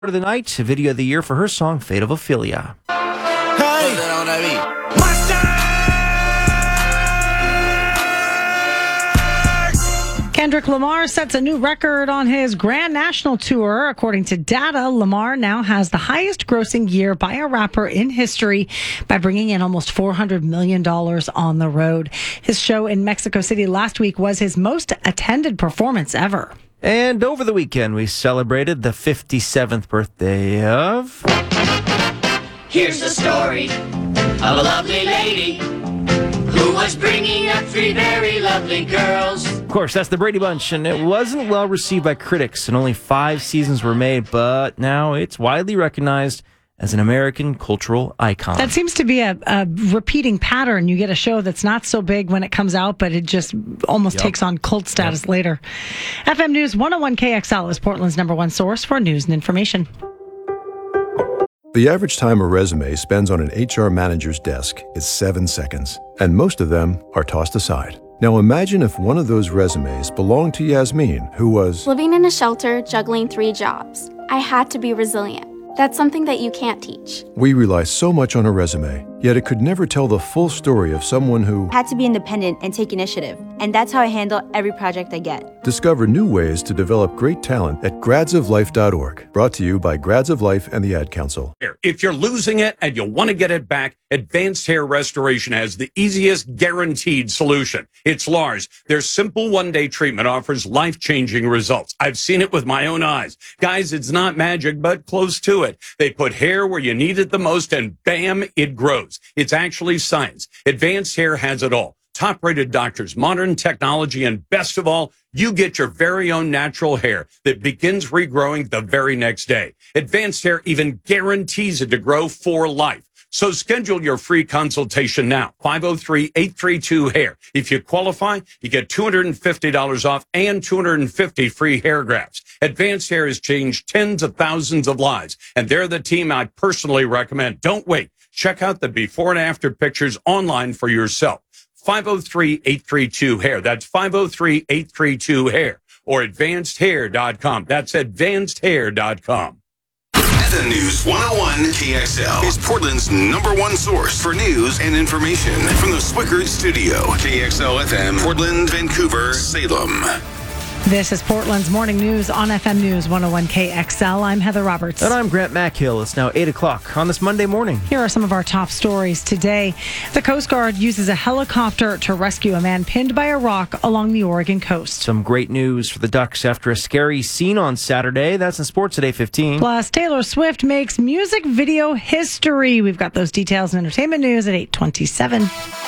of the night, a video of the year for her song Fate of Ophelia. Kendrick Lamar sets a new record on his Grand National Tour. According to data, Lamar now has the highest grossing year by a rapper in history by bringing in almost $400 million on the road. His show in Mexico City last week was his most attended performance ever. And over the weekend, we celebrated the 57th birthday of... Here's the story of a lovely lady who was bringing up three very lovely girls. Of course, that's the Brady Bunch, and it wasn't well received by critics, and only 5 seasons were made, but now it's widely recognized as an American cultural icon. That seems to be a repeating pattern. You get a show that's not so big when it comes out, but it just almost takes on cult status later. FM News 101 KXL is Portland's #1 source for news and information. The average time a resume spends on an HR manager's desk is 7 seconds, and most of them are tossed aside. Now imagine if one of those resumes belonged to Yasmin, who was living in a shelter, juggling 3 jobs. I had to be resilient. That's something that you can't teach. We rely so much on a resume, yet it could never tell the full story of someone who had to be independent and take initiative. And that's how I handle every project I get. Discover new ways to develop great talent at gradsoflife.org. Brought to you by Grads of Life and the Ad Council. If you're losing it and you want to get it back, Advanced Hair Restoration has the easiest guaranteed solution. It's Lars. Their simple one-day treatment offers life-changing results. I've seen it with my own eyes. Guys, it's not magic, but close to it. They put hair where you need it the most, and bam, it grows. It's actually science. Advanced Hair has it all. Top-rated doctors, modern technology, and best of all, you get your very own natural hair that begins regrowing the very next day. Advanced Hair even guarantees it to grow for life. So schedule your free consultation now, 503-832-HAIR. If you qualify, you get $250 off and 250 free hair grafts. Advanced Hair has changed tens of thousands of lives, and they're the team I personally recommend. Don't wait. Check out the before and after pictures online for yourself. 503-832-HAIR. That's 503-832-HAIR. Or advancedhair.com. That's advancedhair.com. FM News 101 KXL is Portland's #1 source for news and information from the Swickard Studio. KXL FM, Portland, Vancouver, Salem. This is Portland's Morning News on FM News 101 KXL. I'm Heather Roberts. And I'm Grant Mackhill. It's now 8 o'clock on this Monday morning. Here are some of our top stories today. The Coast Guard uses a helicopter to rescue a man pinned by a rock along the Oregon coast. Some great news for the Ducks after a scary scene on Saturday. That's in sports at 8:15. Plus, Taylor Swift makes music video history. We've got those details in entertainment news at 8:27.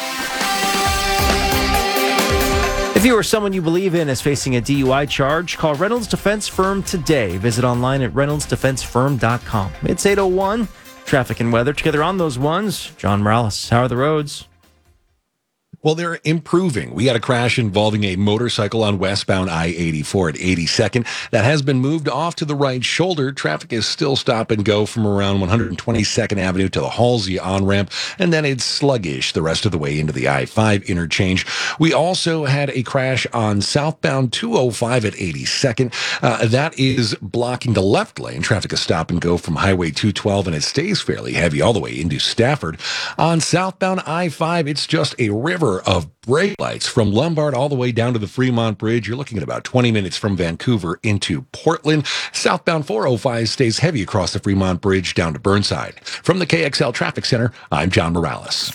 If you or someone you believe in is facing a DUI charge, call Reynolds Defense Firm today. Visit online at reynoldsdefensefirm.com. It's 8:01. Traffic and weather together on those ones. John Morales, how are the roads? Well, they're improving. We had a crash involving a motorcycle on westbound I-84 at 82nd. That has been moved off to the right shoulder. Traffic is still stop and go from around 122nd Avenue to the Halsey on-ramp, and then it's sluggish the rest of the way into the I-5 interchange. We also had a crash on southbound 205 at 82nd. That is blocking the left lane. Traffic is stop and go from Highway 212, and it stays fairly heavy all the way into Stafford. On southbound I-5, it's just a river of brake lights from Lombard all the way down to the Fremont Bridge. You're looking at about 20 minutes from Vancouver into Portland. Southbound 405 stays heavy across the Fremont Bridge down to Burnside. From the KXL Traffic Center, I'm John Morales.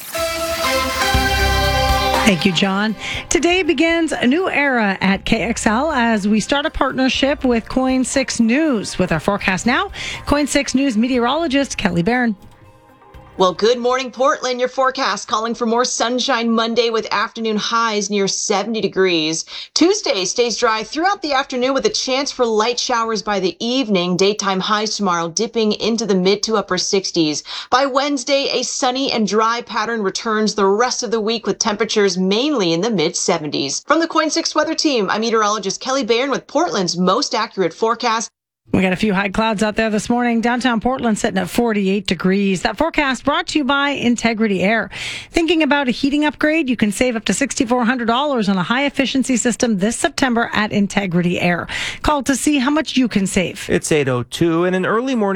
Thank you, John. Today begins a new era at KXL as we start a partnership with Coin6 News. With our forecast now, Coin6 News meteorologist Kelly Barron. Well, good morning, Portland. Your forecast calling for more sunshine Monday with afternoon highs near 70 degrees. Tuesday stays dry throughout the afternoon with a chance for light showers by the evening. Daytime highs tomorrow dipping into the mid to upper 60s. By Wednesday, a sunny and dry pattern returns the rest of the week with temperatures mainly in the mid 70s. From the Coin6 Weather Team, I'm meteorologist Kelly Barron with Portland's most accurate forecast. We got a few high clouds out there this morning. Downtown Portland sitting at 48 degrees. That forecast brought to you by Integrity Air. Thinking about a heating upgrade? You can save up to $6,400 on a high-efficiency system this September at Integrity Air. Call to see how much you can save. It's 8:02 and an early morning